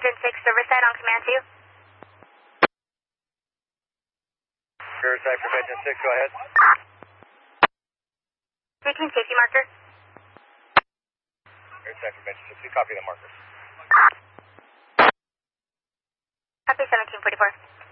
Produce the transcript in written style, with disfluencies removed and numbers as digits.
Prevention 6, Riverside on command 2. Riverside Prevention 6, go ahead. Routine safety marker. Riverside Prevention 6, we copy the markers. Copy 1744.